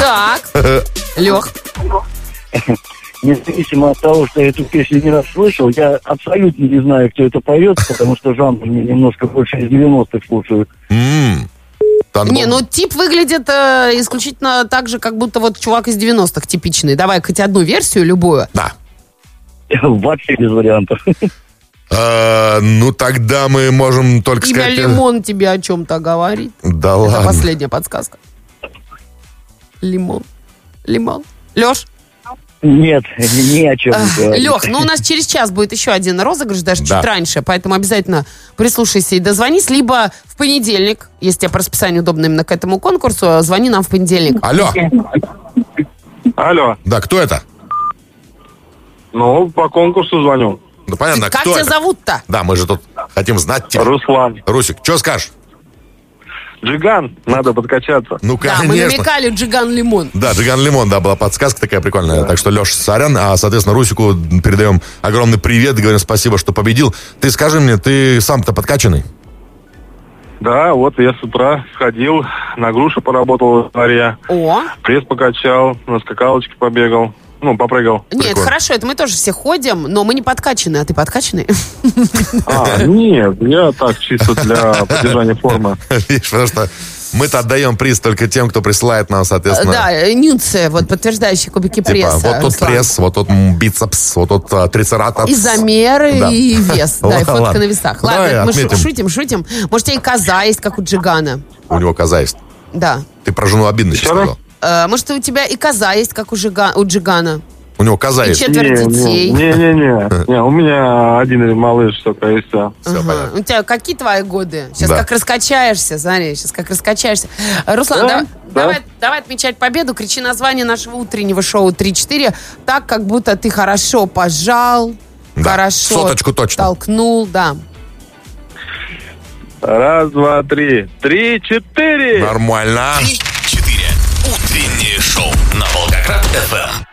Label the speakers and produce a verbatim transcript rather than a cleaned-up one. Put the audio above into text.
Speaker 1: Так, Лех.
Speaker 2: Независимо от того, что я эту песню не раз слышал, я абсолютно не знаю, кто это поет, потому что жанр мне немножко больше из девяностых слушаю.
Speaker 3: М. Танго.
Speaker 1: Не, ну тип выглядит э, исключительно так же, как будто вот чувак из девяностых типичный. Давай хоть одну версию, любую.
Speaker 3: Да.
Speaker 2: Вообще без вариантов.
Speaker 3: Э, ну, тогда мы можем только
Speaker 1: Имя
Speaker 3: сказать...
Speaker 1: Лимон тебе о чем-то говорит.
Speaker 3: Да
Speaker 1: Это
Speaker 3: ладно.
Speaker 1: последняя подсказка. Лимон. Лимон. Леш?
Speaker 2: Нет, ни о чем не говорит.
Speaker 1: Лех, ну у нас через час будет еще один розыгрыш, даже
Speaker 3: Да.
Speaker 1: чуть раньше, поэтому обязательно прислушайся и дозвонись, либо в понедельник, если тебе по расписанию удобно именно к этому конкурсу, звони нам в понедельник.
Speaker 3: Алло.
Speaker 4: Алло.
Speaker 3: Да, кто это?
Speaker 4: Ну, по конкурсу звоню.
Speaker 3: Ну, понятно,
Speaker 1: Как
Speaker 3: кто
Speaker 1: тебя
Speaker 3: это?
Speaker 1: зовут-то?
Speaker 3: Да, мы же тут хотим знать тебя.
Speaker 4: Руслан.
Speaker 3: Русик, что скажешь?
Speaker 4: Джиган, надо подкачаться.
Speaker 3: Ну,
Speaker 1: Да, мы
Speaker 3: конечно.
Speaker 1: намекали Джиган Лимон.
Speaker 3: Да, Джиган Лимон, да, была подсказка такая прикольная. Так что, Леша, сорян, а, соответственно, Русику передаем огромный привет, говорим спасибо, что победил. Ты скажи мне, ты сам-то подкачанный?
Speaker 4: Да, вот я с утра сходил, на грушу поработал во дворе,
Speaker 1: О,
Speaker 4: пресс покачал, на скакалочке побегал, ну, попрыгал.
Speaker 1: нет,
Speaker 3: Прикольно.
Speaker 1: хорошо, это мы тоже все ходим, но мы не подкачаны, а ты подкачанный?
Speaker 4: А, нет, я так, чисто для поддержания формы.
Speaker 3: Видишь, потому что мы-то отдаем приз только тем, кто присылает нам, соответственно...
Speaker 1: Да, нюцы, вот подтверждающие кубики
Speaker 3: Типа,
Speaker 1: пресса.
Speaker 3: вот тут
Speaker 1: Руслан.
Speaker 3: пресс, вот тут м, бицепс, вот тут а, трицератопс.
Speaker 1: И замеры,
Speaker 3: Да.
Speaker 1: и вес. Да, и
Speaker 3: Ладно.
Speaker 1: фотка на весах.
Speaker 3: Ну,
Speaker 1: Ладно,
Speaker 3: давай
Speaker 1: мы шу-
Speaker 3: отметим.
Speaker 1: шутим, шутим. Может, у тебя и коза есть, как у Джигана.
Speaker 3: У него коза есть.
Speaker 1: Да.
Speaker 3: Ты про жену обидно сейчас
Speaker 4: Еще раз?
Speaker 3: сказал.
Speaker 1: Э, Может, у тебя и коза есть, как у, Жига- у Джигана.
Speaker 3: У него коза
Speaker 1: И
Speaker 3: есть.
Speaker 1: четверо детей.
Speaker 4: Не-не-не, не, у меня один малыш, только и все.
Speaker 3: Все,
Speaker 1: Ага.
Speaker 3: понятно.
Speaker 1: У тебя какие твои годы? Сейчас
Speaker 3: Да.
Speaker 1: как раскачаешься, смотри, сейчас как раскачаешься. Э, Руслан,
Speaker 4: Да,
Speaker 1: давай,
Speaker 4: да.
Speaker 1: давай, давай отмечать победу. Кричи название нашего утреннего шоу три-четыре так, как будто ты хорошо пожал,
Speaker 3: Да,
Speaker 1: хорошо
Speaker 3: соточку точно.
Speaker 1: толкнул, да.
Speaker 4: Раз, два, три. Три, четыре.
Speaker 3: Нормально.
Speaker 5: Три, четыре. Утреннее шоу на Волгоград эф эм.